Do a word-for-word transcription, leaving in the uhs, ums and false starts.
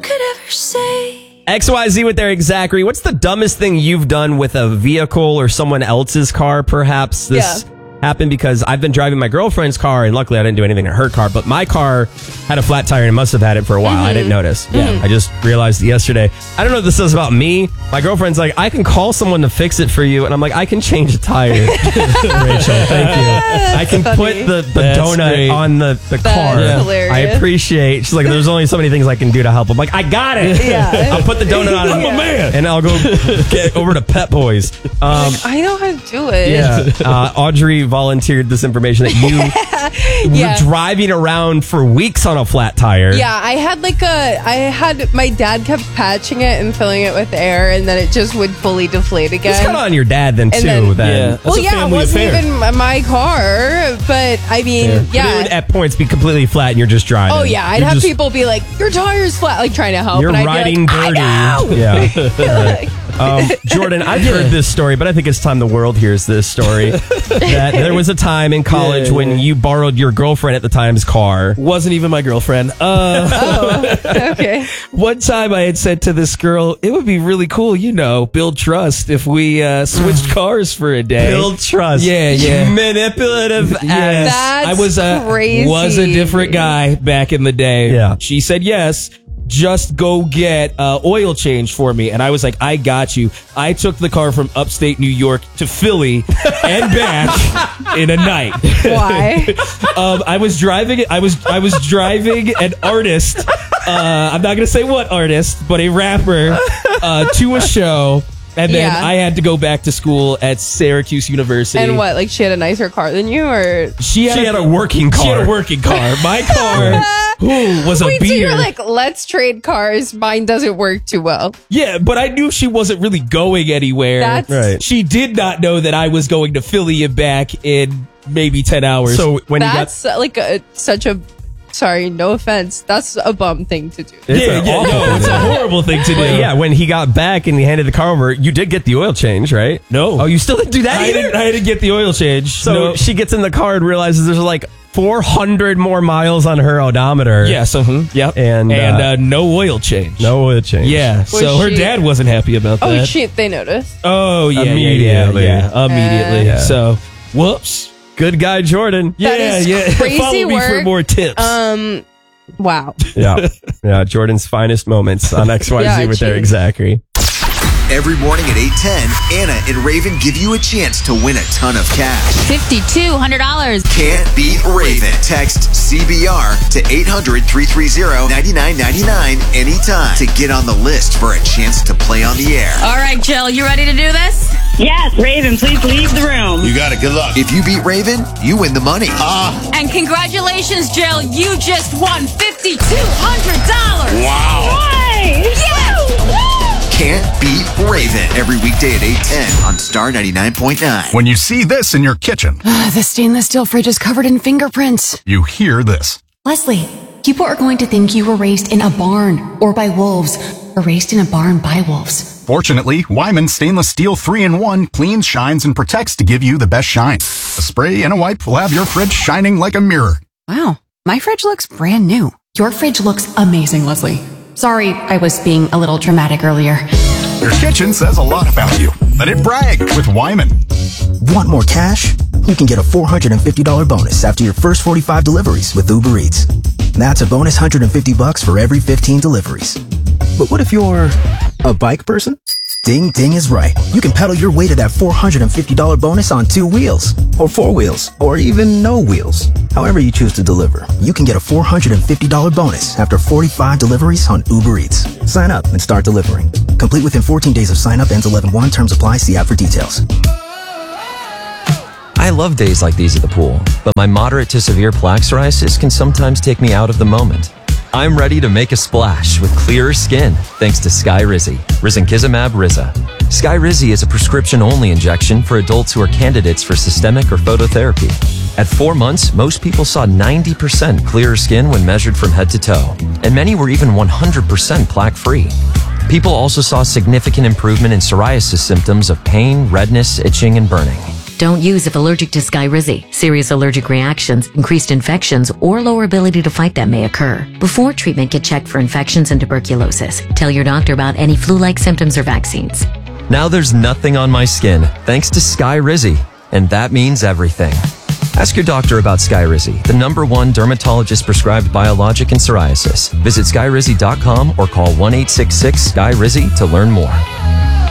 could ever say. X Y Z with Eric Zachary. What's the dumbest thing you've done with a vehicle or someone else's car, perhaps? This Yeah. happened because I've been driving my girlfriend's car, and luckily I didn't do anything to her car, but my car had a flat tire and it must have had it for a while. Mm-hmm. I didn't notice. Yeah. I just realized yesterday. I don't know what this says about me. My girlfriend's like, I can call someone to fix it for you. And I'm like, I can change a tire. Rachel, thank you. I can funny. put the, the That's donut great. on the, the That's car. hilarious. I appreciate. She's like, there's only so many things I can do to help. I'm like, I got it. Yeah. I'll put the donut on. I'm a man. And I'll go get over to Pet Boys. Um, I know how to do it. yeah. Uh, Audrey volunteered this information that you Yeah. were driving around for weeks on a flat tire. Yeah, I had like a, I had, my dad kept patching it and filling it with air, and then it just would fully deflate again. It's kind of on your dad then, And too. then- then. Yeah. That's well, a yeah, it family wasn't affair. even my car, but I mean, But it yeah. would at points be completely flat and you're just driving. Oh, yeah, I'd You're have just- people be like, your tire's flat, like trying to help. You're and I'd riding be like, dirty. I know! Yeah. um, Jordan, I've heard this story, but I think it's time the world hears this story. That there was a time in college Yeah, when yeah. you borrowed your girlfriend at the time's car. Wasn't even my girlfriend. Uh, Oh, okay. one time I had said to this girl, it would be really cool, you know, build trust if we uh, switched cars for a day. Build trust. Yeah, yeah. Manipulative Yes. ass. That's I was a crazy. was a different guy back in the day. Yeah. She said yes. Just go get uh, oil change for me, and I was like, I got you. I took the car from upstate New York to Philly and back in a night. Why? um, I was driving. I was I was driving an artist. Uh, I'm not gonna say what artist, but a rapper uh, to a show. And then Yeah. I had to go back to school at Syracuse University. And what? Like she had a nicer car than you, or She had, She had a working She had car. a working car. My car ooh, was a wait, so beer. you're like, let's trade cars. Mine doesn't work too well. Yeah, but I knew she wasn't really going anywhere. That's Right. She did not know that I was going to Philly and back in maybe ten hours. So when you got... that's uh, like a, such a. Sorry, no offense. That's a bum thing to do. It's yeah, an yeah, awful no, thing it's to a do. horrible thing to do. But yeah, when he got back and he handed the car over, you did get the oil change, right? No. Oh, you still didn't do that I either? didn't, I didn't get the oil change. So No. she gets in the car and realizes there's like four hundred more miles on her odometer. Yeah, so, hmm, yep. And, and uh, uh, no oil change. No oil change. Yeah, so her she- dad wasn't happy about Oh that. shit! They noticed. Oh, yeah, Immediately. yeah, yeah, immediately. Uh, So, whoops. Good guy, Jordan. That yeah, is yeah. crazy Follow me for work. more tips. Um. Wow. Yeah. Yeah. Jordan's finest moments on X Y Z Yeah, with cheers. Eric Zachary. Every morning at eight ten, Anna and Raven give you a chance to win a ton of cash. fifty-two hundred dollars. Can't beat Raven. Text C B R to eight hundred, three three zero, nine nine nine nine anytime to get on the list for a chance to play on the air. All right, Jill, you ready to do this? Yes, Raven, please leave the room. You got it. Good luck. If you beat Raven, you win the money. Ah. And congratulations, Jill. You just won fifty-two hundred dollars. Wow. Why? Yes! Can't beat Raven. Every weekday at eight ten on Star ninety-nine point nine. When you see this in your kitchen, The stainless steel fridge is covered in fingerprints. you hear this. Leslie, people are going to think you were raised in a barn or by wolves, or raised in a barn by wolves. Fortunately, Wyman Stainless Steel three in one cleans, shines, and protects to give you the best shine. A spray and a wipe will have your fridge shining like a mirror. Wow, my fridge looks brand new. Your fridge looks amazing, Leslie. Sorry, I was being a little dramatic earlier. Your kitchen says a lot about you. Let it brag with Wyman. Want more cash? You can get a four hundred fifty dollars bonus after your first forty-five deliveries with Uber Eats. That's a bonus one hundred fifty bucks for every fifteen deliveries. But what if you're a bike person? Ding Ding is right. You can pedal your way to that four hundred fifty dollars bonus on two wheels, or four wheels, or even no wheels. However you choose to deliver, you can get a four hundred fifty dollars bonus after forty-five deliveries on Uber Eats. Sign up and start delivering. Complete within fourteen days of sign up. Ends eleven one. Terms apply. See app for details. I love days like these at the pool, but my moderate to severe plaque psoriasis can sometimes take me out of the moment. I'm ready to make a splash with clearer skin thanks to Skyrizi, risankizumab Riza. Skyrizi is a prescription-only injection for adults who are candidates for systemic or phototherapy. At four months, most people saw ninety percent clearer skin when measured from head to toe, and many were even one hundred percent plaque-free. People also saw significant improvement in psoriasis symptoms of pain, redness, itching, and burning. Don't use if allergic to Skyrizi. Serious allergic reactions, increased infections, or lower ability to fight them may occur. Before treatment, get checked for infections and tuberculosis. Tell your doctor about any flu-like symptoms or vaccines. Now there's nothing on my skin thanks to Skyrizi, and that means everything. Ask your doctor about Skyrizi, the number one dermatologist-prescribed biologic in psoriasis. Visit skyrizi dot com or call one eight six six, S K Y R I Z I to learn more.